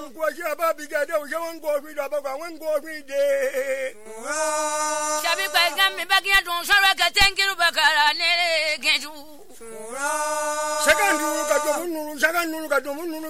Ngwaja babiga de ujawango vida baba wango vide. Shabi bagam me bagia don shara ka tengiru bakara ne genju. Sagandu ka domunu